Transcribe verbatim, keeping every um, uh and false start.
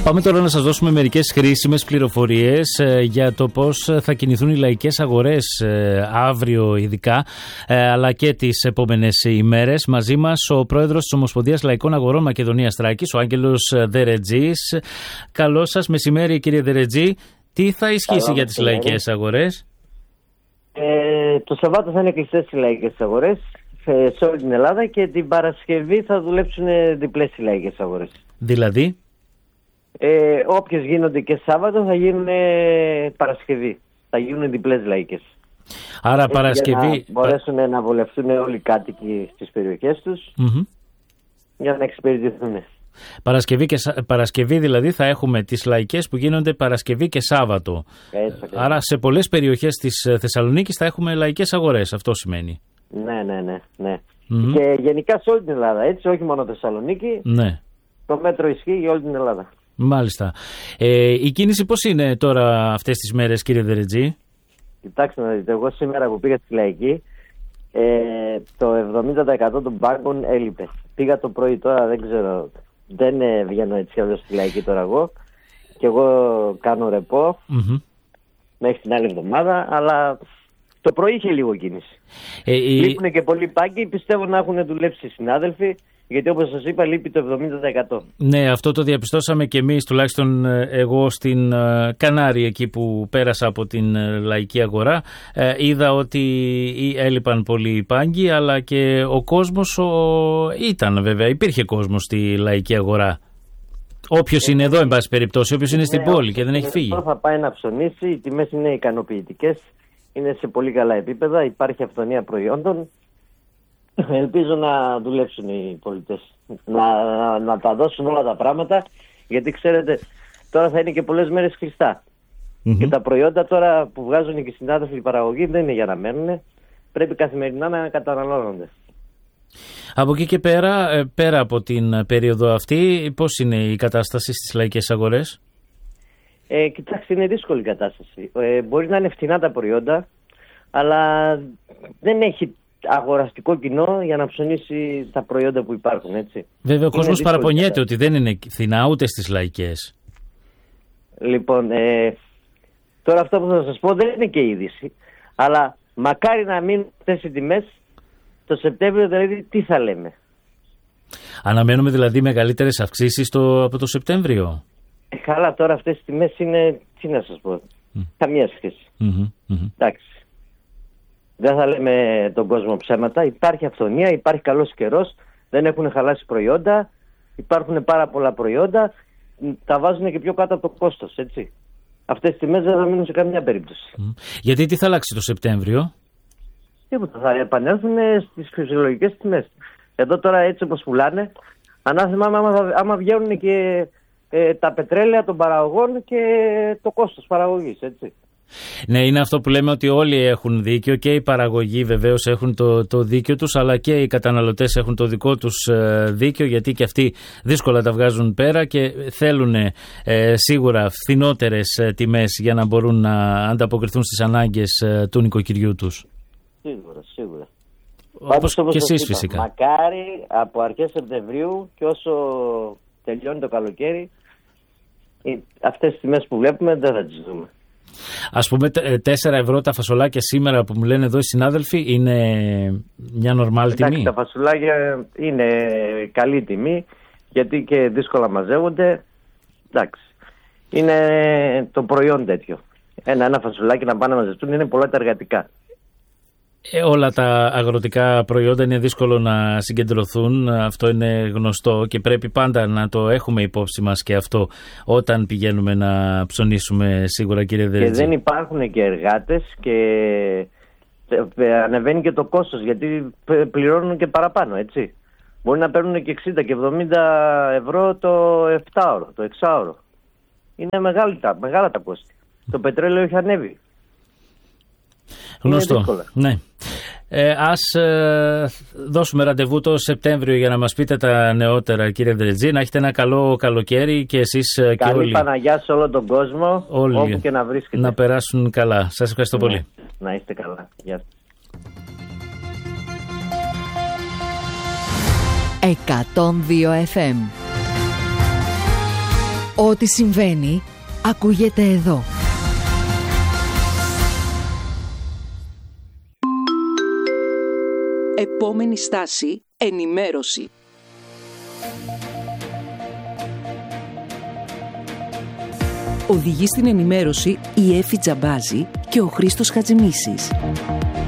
Πάμε τώρα να σας δώσουμε μερικές χρήσιμες πληροφορίες ε, για το πώς θα κινηθούν οι λαϊκές αγορές ε, αύριο ειδικά, ε, αλλά και τις επόμενες ημέρες. Μαζί μας ο πρόεδρος της Ομοσπονδίας Λαϊκών Αγορών Μακεδονίας Θράκης, ο Άγγελος Δερετζής. Καλό σας μεσημέρι, κύριε Δερετζή. Τι θα ισχύσει Καλό για τις μεσημέρι. λαϊκές αγορές? Ε, το Σαββάτο θα είναι κλειστές οι λαϊκές αγορές σε όλη την Ελλάδα και την Παρασκευή θα δουλέψουν διπλές οι λαϊκές αγορές. Δηλαδή? Ε, όποιες γίνονται και Σάββατο θα γίνουν Παρασκευή. Θα γίνουν διπλές λαϊκές. Άρα Έτσι, Παρασκευή... Για να μπορέσουν να βολευτούν όλοι οι κάτοικοι στις περιοχές τους mm-hmm. για να εξυπηρετηθούν. Παρασκευή, και, Παρασκευή δηλαδή θα έχουμε τις λαϊκές που γίνονται Παρασκευή και Σάββατο. Έτσι, Άρα σε πολλές περιοχές της Θεσσαλονίκης θα έχουμε λαϊκές αγορές. Αυτό σημαίνει. Ναι, ναι, ναι. ναι. Mm-hmm. Και γενικά σε όλη την Ελλάδα, έτσι, όχι μόνο Θεσσαλονίκη. Ναι. Το μέτρο ισχύει για όλη την Ελλάδα. Μάλιστα. Ε, η κίνηση πώς είναι τώρα αυτές τις μέρες, κύριε Δερετζή? Κοιτάξτε να δείτε, εγώ σήμερα που πήγα στη λαϊκή, ε, το εβδομήντα τοις εκατό των πάγκων έλειπε. Πήγα το πρωί, τώρα δεν ξέρω, δεν ε, βγαίνω έτσι αλλιώς στη λαϊκή τώρα εγώ. Και εγώ κάνω ρεπό mm-hmm. μέχρι την άλλη εβδομάδα, αλλά το πρωί είχε λίγο κίνηση. Ε, Λείπουν η... και πολλοί πάγκοι, πιστεύω να έχουν δουλέψει οι συνάδελφοι. Γιατί όπως σας είπα λείπει το εβδομήντα τοις εκατό. Ναι, αυτό το διαπιστώσαμε και εμείς, τουλάχιστον εγώ στην Κανάρη, εκεί που πέρασα από την λαϊκή αγορά. Ε, είδα ότι έλειπαν πολλοί πάγκοι, αλλά και ο κόσμος ο... ήταν βέβαια, υπήρχε κόσμος στη λαϊκή αγορά. Όποιος ε, είναι εδώ, εν πάση περιπτώσει, όποιος είναι στην πόλη και δεν έχει φύγει. Θα πάει να ψωνίσει, οι τιμές είναι ικανοποιητικές, είναι σε πολύ καλά επίπεδα, υπάρχει αυθονία προϊόντων. Ελπίζω να δουλέψουν οι πολιτές, να, να, να τα δώσουν όλα τα πράγματα, γιατί ξέρετε τώρα θα είναι και πολλές μέρες κλειστά mm-hmm. και τα προϊόντα τώρα που βγάζουν και οι συνάδελφοι παραγωγή δεν είναι για να μένουν, πρέπει καθημερινά να καταναλώνονται. Από εκεί και πέρα, πέρα από την περίοδο αυτή, πώς είναι η κατάσταση στις λαϊκές αγορές? Ε, κοιτάξτε, είναι δύσκολη η κατάσταση. Ε, μπορεί να είναι φτηνά τα προϊόντα, αλλά δεν έχει αγοραστικό κοινό για να ψωνίσει τα προϊόντα που υπάρχουν, έτσι. Βέβαια ο κόσμος παραπονιέται ότι δεν είναι φθηνά ούτε στις λαϊκές. Λοιπόν, ε, τώρα αυτό που θα σας πω δεν είναι και είδηση, αλλά μακάρι να μείνουν αυτές οι τιμές το Σεπτέμβριο, δηλαδή τι θα λέμε. Αναμένουμε δηλαδή μεγαλύτερες αυξήσεις το, από το Σεπτέμβριο. Ε, καλά, τώρα αυτές οι τιμές είναι, τι να σας πω, mm. καμία σχέση. Mm-hmm, mm-hmm. Εντάξει. Δεν θα λέμε τον κόσμο ψέματα. Υπάρχει αυθονία, υπάρχει καλός καιρός, δεν έχουν χαλάσει προϊόντα, υπάρχουν πάρα πολλά προϊόντα, τα βάζουν και πιο κάτω από το κόστος, έτσι. Αυτές τις τιμές δεν θα μείνουν σε καμιά περίπτωση. Mm. Γιατί τι θα αλλάξει το Σεπτέμβριο? Τίποτα, θα επανέλθουν στις φυσιολογικές τιμές. Εδώ τώρα έτσι όπως πουλάνε, ανάθεμα άμα, άμα βγαίνουν και ε, τα πετρέλαια των παραγωγών και το κόστος παραγωγής, έτσι. Ναι, είναι αυτό που λέμε ότι όλοι έχουν δίκιο, και οι παραγωγοί βεβαίως έχουν το, το δίκιο τους, αλλά και οι καταναλωτές έχουν το δικό τους ε, δίκιο, γιατί και αυτοί δύσκολα τα βγάζουν πέρα και θέλουν ε, σίγουρα φθηνότερες ε, τιμές για να μπορούν να ανταποκριθούν στις ανάγκες ε, του νοικοκυριού τους. Σίγουρα, σίγουρα. Όπως και εσείς φυσικά. Μακάρι από αρχές Σεπτεμβρίου και όσο τελειώνει το καλοκαίρι, αυτές τις τιμές που βλέπουμε δεν θα τις δούμε. Ας πούμε τέσσερα ευρώ τα φασολάκια σήμερα που μου λένε εδώ οι συνάδελφοι είναι μια νορμάλ τιμή? Εντάξει, τα φασολάκια είναι καλή τιμή, γιατί και δύσκολα μαζεύονται. Εντάξει, είναι το προϊόν τέτοιο. Ένα, ένα φασολάκι να πάνε να μαζευτούν είναι πολλά τα εργατικά. Ε, όλα τα αγροτικά προϊόντα είναι δύσκολο να συγκεντρωθούν, αυτό είναι γνωστό και πρέπει πάντα να το έχουμε υπόψη μας και αυτό όταν πηγαίνουμε να ψωνίσουμε, σίγουρα, κύριε Δερετζή. Και δεν υπάρχουν και εργάτες και ανεβαίνει και το κόστος, γιατί πληρώνουν και παραπάνω, έτσι. Μπορεί να παίρνουν και εξήντα και εβδομήντα ευρώ το επτάωρο, το εξάωρο. Είναι μεγάλη, μεγάλα τα κόστη. Το πετρέλαιο έχει ανέβει. Γνωστό. Ναι. Ε, ας ε, δώσουμε ραντεβού το Σεπτέμβριο για να μας πείτε τα νεότερα, κύριε Δερετζή. Να έχετε ένα καλό καλοκαίρι και εσείς ε, και όλοι. Καλή Παναγιά σε όλο τον κόσμο, όλοι, όπου και να βρίσκετε. Να περάσουν καλά. Σας ευχαριστώ ναι. πολύ. Να είστε καλά. Γεια σας. εκατόν δύο εφ εμ Ό,τι συμβαίνει, ακούγεται εδώ. Επόμενη στάση, ενημέρωση. Οδηγεί στην ενημέρωση η Έφη Τζαμπάζη και ο Χρήστος Χατζημίσης.